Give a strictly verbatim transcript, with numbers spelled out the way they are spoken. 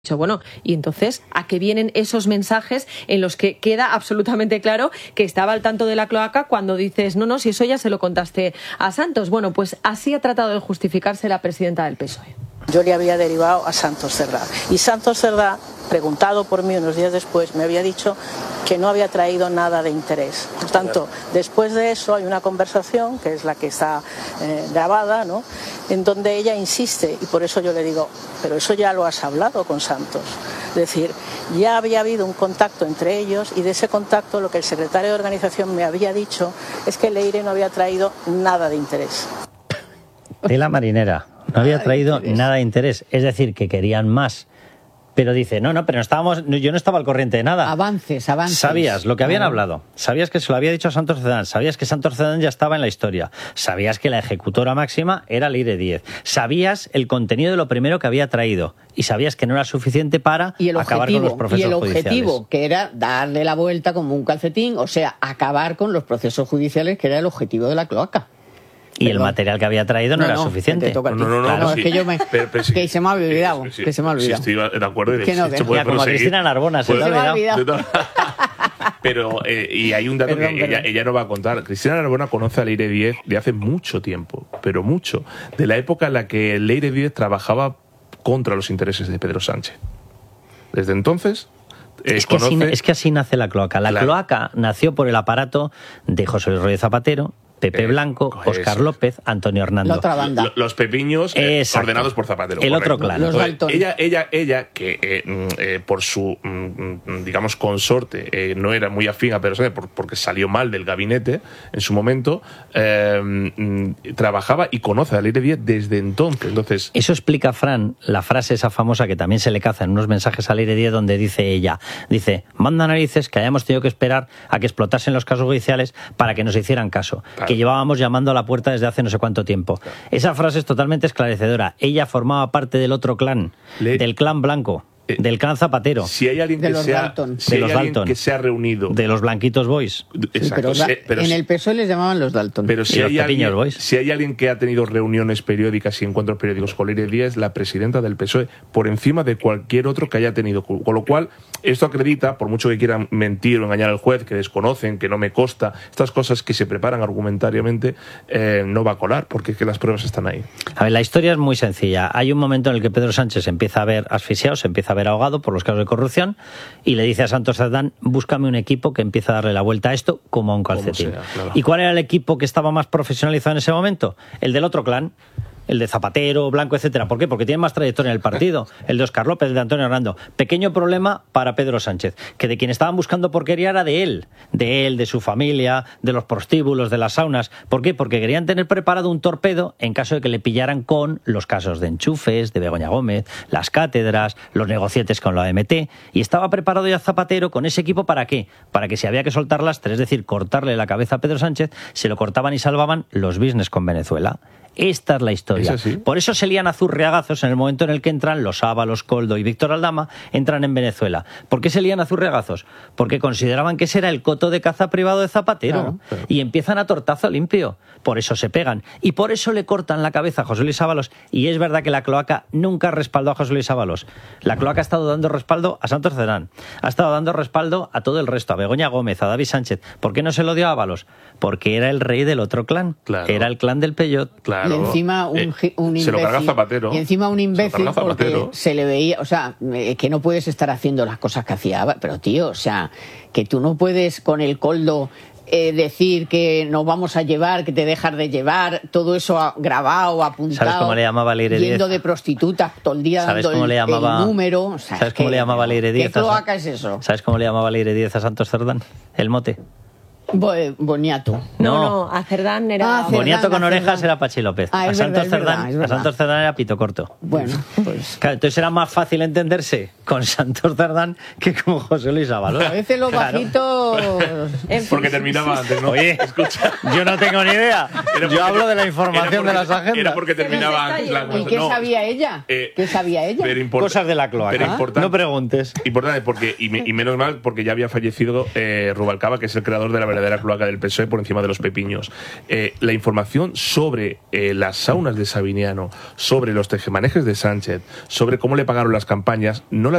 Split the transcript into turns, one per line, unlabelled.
Bueno, y entonces, ¿a qué vienen esos mensajes en los que queda absolutamente claro que estaba al tanto de la cloaca cuando dices, no, no, si eso ya se lo contaste a Santos? Bueno, pues así ha tratado de justificarse la presidenta del P S O E.
Yo le había derivado a Santos Cerdá. Y Santos Cerdá, preguntado por mí unos días después, me había dicho que no había traído nada de interés. Por tanto, después de eso hay una conversación, que es la que está eh, grabada, ¿no?, en donde ella insiste, y por eso yo le digo, pero eso ya lo has hablado con Santos. Es decir, ya había habido un contacto entre ellos, y de ese contacto lo que el secretario de organización me había dicho es que Leire no había traído nada de interés.
Tela marinera. No había traído nada de interés. Es decir, que querían más. Pero dice, no, no, pero no estábamos, yo no estaba al corriente de nada.
Avances, avances.
Sabías lo que habían hablado. Sabías que se lo había dicho a Santos Cerdán. Sabías que Santos Cerdán ya estaba en la historia. Sabías que la ejecutora máxima era Leire Díez. Sabías el contenido de lo primero que había traído. Y sabías que no era suficiente para
y el
acabar
objetivo,
con los procesos
judiciales. Y el objetivo,
judiciales.
que era darle la vuelta como un calcetín, o sea, acabar con los procesos judiciales, que era el objetivo de la cloaca.
Y Perdón. el material que había traído no, no era
no,
suficiente.
No,
no, no,
claro,
no,
es
sí.
que yo me...
pero, pero sí,
que se me ha olvidado.
Sí, sí,
que se me ha olvidado.
Sí, estoy de acuerdo.
Que no,
se
puede
ya, como a Cristina Narbona, se,
puede,
se me ha olvidado.
Pero, eh, y hay un dato perdón, que ella, ella no va a contar. Cristina Narbona conoce a Leire Díez de hace mucho tiempo, pero mucho. De la época en la que Leire Díez trabajaba contra los intereses de Pedro Sánchez. Desde entonces... Eh,
es, que
conoce...
así, es que así nace la cloaca. La claro. cloaca nació por el aparato de José Luis Rodríguez Zapatero, Pepe eh, Blanco, Óscar López, Antonio Hernando.
La otra banda.
L los pepiños eh, ordenados por Zapatero.
El
correcto.
otro clan.
Los
Dalton. Ella, ella, ella que eh, eh, por su, mm, digamos, consorte eh, no era muy afín a Pedro Sánchez por, porque salió mal del gabinete en su momento, eh, mm, trabajaba y conoce a Leire Díez desde entonces. entonces.
Eso explica, Fran, la frase esa famosa que también se le caza en unos mensajes a Leire Díez donde dice ella, dice, manda narices que hayamos tenido que esperar a que explotasen los casos judiciales para que nos hicieran caso, claro. que llevábamos llamando a la puerta desde hace no sé cuánto tiempo. Claro. Esa frase es totalmente esclarecedora. Ella formaba parte del otro clan, Le... del clan blanco, eh, del clan Zapatero.
Si hay alguien que,
de los
sea,
Dalton.
Si
de
hay
los
alguien
Dalton.
que se ha reunido...
De los Blanquitos Boys.
Exacto.
Sí, pero,
sí, pero
en
si,
el P S O E les llamaban los Dalton.
Pero si
y
hay,
los
alguien,
Boys.
si hay alguien que ha tenido reuniones periódicas y encuentros periódicos con Leire Díez, la presidenta del P S O E, por encima de cualquier otro que haya tenido. Con lo cual, esto acredita, por mucho que quieran mentir o engañar al juez, que desconocen, que no me consta, estas cosas que se preparan argumentariamente, eh, no va a colar, porque es que las pruebas están ahí.
A ver, la historia es muy sencilla. Hay un momento en el que Pedro Sánchez se empieza a ver asfixiado, se empieza a ver ahogado por los casos de corrupción, y le dice a Santos Cerdán, búscame un equipo que empiece a darle la vuelta a esto como a un calcetín. Sea, claro. ¿Y cuál era el equipo que estaba más profesionalizado en ese momento? El del otro clan. El de Zapatero, Blanco, etcétera. ¿Por qué? Porque tiene más trayectoria en el partido. El de Óscar López, el de Antonio Hernando. Pequeño problema para Pedro Sánchez, que de quien estaban buscando porquería era de él. De él, de su familia, de los prostíbulos, de las saunas. ¿Por qué? Porque querían tener preparado un torpedo en caso de que le pillaran con los casos de enchufes, de Begoña Gómez, las cátedras, los negocietes con la O M T. Y estaba preparado ya Zapatero con ese equipo, ¿para qué? Para que si había que soltar lastre, es decir, cortarle la cabeza a Pedro Sánchez, se lo cortaban y salvaban los business con Venezuela. Esta es la historia.
¿Es así?
Por eso se lían a zurriagazos en el momento en el que entran los Ábalos, Coldo y Víctor Aldama, entran en Venezuela. ¿Por qué se lían a zurriagazos? Porque consideraban que ese era el coto de caza privado de Zapatero. Claro, claro. Y empiezan a tortazo limpio. Por eso se pegan. Y por eso le cortan la cabeza a José Luis Ábalos. Y es verdad que la cloaca nunca respaldó a José Luis Ábalos. La cloaca ha estado dando respaldo a Santos Cerdán. Ha estado dando respaldo a todo el resto, a Begoña Gómez, a David Sánchez. ¿Por qué no se lo dio a Ábalos? Porque era el rey del otro clan. Claro. Era el clan del Peyot.
Claro.
Y encima un, eh, un imbécil.
Se lo carga Zapatero.
Y encima un imbécil
se
porque se le veía, o sea, eh, que no puedes estar haciendo las cosas que hacía. Pero tío, o sea, que tú no puedes con el Coldo eh, decir que nos vamos a llevar, que te dejas de llevar, todo eso grabado, apuntado.
¿Sabes cómo le llamaba Leire Díez?
Yendo de prostitutas todo el día
¿Sabes
dando
cómo
el,
le llamaba,
el número. O sea,
¿Sabes cómo
que,
le llamaba Leire Díez?
¿Qué cloaca es eso?
¿Sabes cómo le llamaba Leire Díez a Santos Cerdán? El mote.
Bo Boniato.
No, no, no, a Cerdán era...
Ah, Cerdán,
Boniato con orejas
Cerdán.
era Pachi López.
Ah,
a,
es
Santos
verdad, es
Cerdán,
verdad, es verdad.
a Santos Cerdán era Pito Corto.
Bueno, pues...
Claro, entonces era más fácil entenderse con Santos Cerdán que con José Luis Ábalos.
A veces los
claro.
bajitos...
Porque terminaba antes, ¿no?
Oye, escucha, yo no tengo ni idea. Yo hablo de la información de las agendas.
Era porque terminaba antes la
¿Y qué
no,
sabía ella?
Eh,
¿Qué sabía ella?
Pero
Cosas de la cloaca.
Pero
no preguntes.
Importante porque, y, me, y menos mal, porque ya había fallecido eh, Rubalcaba, que es el creador de la verdadera verdadera cloaca del P S O E por encima de los pepiños. Eh, la información sobre eh, las saunas de Sabiniano, sobre los tejemanejes de Sánchez, sobre cómo le pagaron las campañas, no la